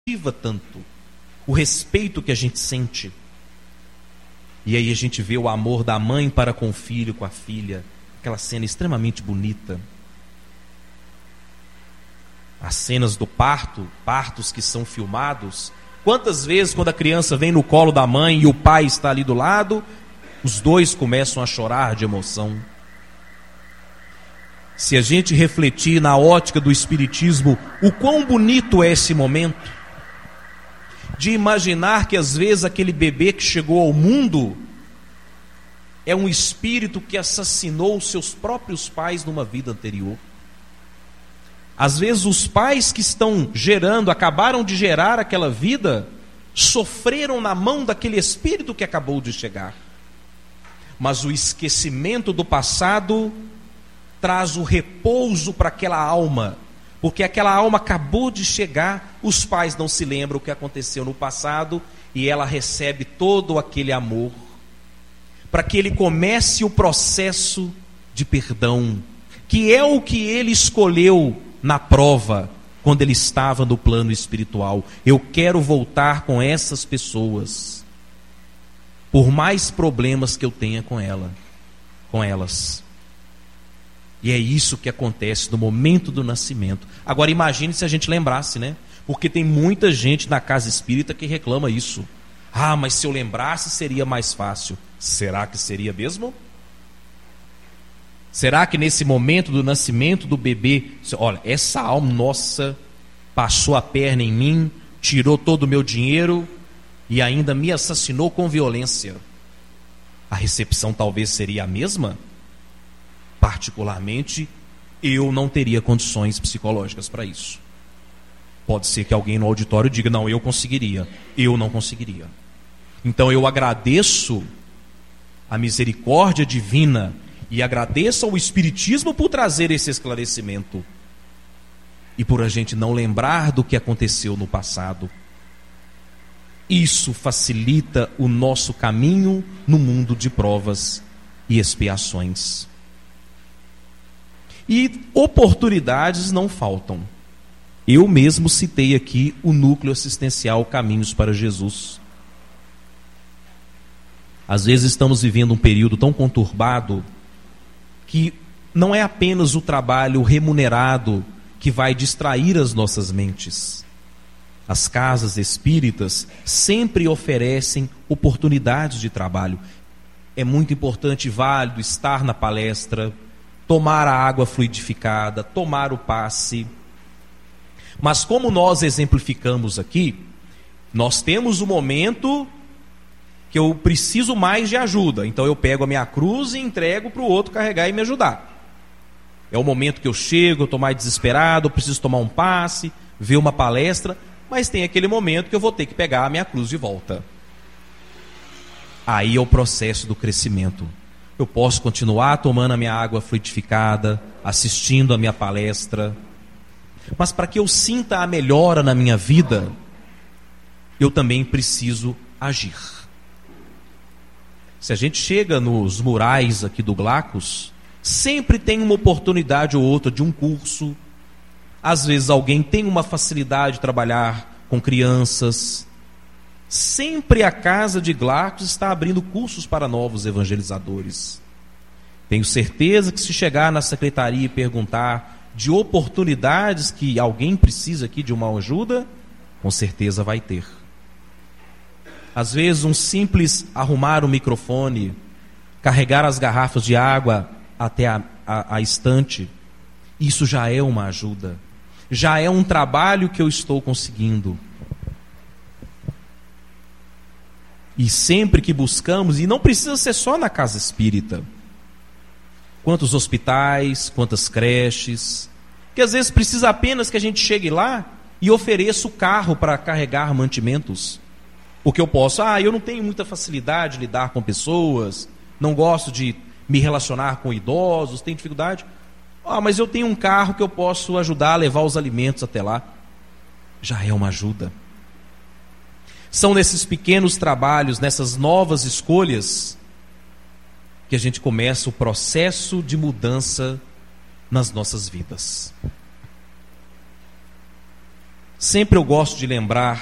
tanto, o respeito que a gente sente. E aí a gente vê o amor da mãe para com o filho, com a filha, aquela cena extremamente bonita. As cenas do parto, partos que são filmados. Quantas vezes quando a criança vem no colo da mãe e o pai está ali do lado, os dois começam a chorar de emoção. Se a gente refletir na ótica do Espiritismo, o quão bonito é esse momento de imaginar que às vezes aquele bebê que chegou ao mundo é um espírito que assassinou os seus próprios pais numa vida anterior. Às vezes os pais que estão gerando, acabaram de gerar aquela vida, sofreram na mão daquele espírito que acabou de chegar. Mas o esquecimento do passado traz o repouso para aquela alma, porque aquela alma acabou de chegar, os pais não se lembram o que aconteceu no passado, e ela recebe todo aquele amor, para que ele comece o processo de perdão, que é o que ele escolheu na prova, quando ele estava no plano espiritual. Eu quero voltar com essas pessoas, por mais problemas que eu tenha com elas. E é isso que acontece no momento do nascimento. Agora imagine se a gente lembrasse, né? Porque tem muita gente na casa espírita que reclama isso. Ah, mas se eu lembrasse seria mais fácil. Será que seria mesmo? Será que nesse momento do nascimento do bebê, olha, essa alma nossa passou a perna em mim, tirou todo o meu dinheiro e ainda me assassinou com violência, a recepção talvez seria a mesma? Particularmente, eu não teria condições psicológicas para isso. Pode ser que alguém no auditório diga, não, eu conseguiria. Eu não conseguiria. Então eu agradeço a misericórdia divina e agradeço ao Espiritismo por trazer esse esclarecimento e por a gente não lembrar do que aconteceu no passado. Isso facilita o nosso caminho no mundo de provas e expiações. E oportunidades não faltam. Eu mesmo citei aqui o núcleo assistencial Caminhos para Jesus. Às vezes estamos vivendo um período tão conturbado que não é apenas o trabalho remunerado que vai distrair as nossas mentes. As casas espíritas sempre oferecem oportunidades de trabalho. É muito importante e válido estar na palestra, tomar a água fluidificada, tomar o passe. Mas como nós exemplificamos aqui, nós temos um momento que eu preciso mais de ajuda. Então eu pego a minha cruz e entrego para o outro carregar e me ajudar. É o momento que eu chego, eu estou mais desesperado, eu preciso tomar um passe, ver uma palestra, mas tem aquele momento que eu vou ter que pegar a minha cruz de volta. Aí é o processo do crescimento. Eu posso continuar tomando a minha água fluidificada, assistindo a minha palestra, mas para que eu sinta a melhora na minha vida, eu também preciso agir. Se a gente chega nos murais aqui do Glacos, sempre tem uma oportunidade ou outra de um curso. Às vezes alguém tem uma facilidade de trabalhar com crianças. Sempre a casa de Glacos está abrindo cursos para novos evangelizadores. Tenho certeza que se chegar na secretaria e perguntar de oportunidades que alguém precisa aqui de uma ajuda, com certeza vai ter. Às vezes um simples arrumar o microfone, carregar as garrafas de água até a estante, isso já é uma ajuda. Já é um trabalho que eu estou conseguindo. E sempre que buscamos, e não precisa ser só na casa espírita, quantos hospitais, quantas creches, que às vezes precisa apenas que a gente chegue lá e ofereça o carro para carregar mantimentos. Porque eu posso, eu não tenho muita facilidade de lidar com pessoas, não gosto de me relacionar com idosos, tenho dificuldade. Mas eu tenho um carro que eu posso ajudar a levar os alimentos até lá. Já é uma ajuda. São nesses pequenos trabalhos, nessas novas escolhas, que a gente começa o processo de mudança nas nossas vidas. Sempre eu gosto de lembrar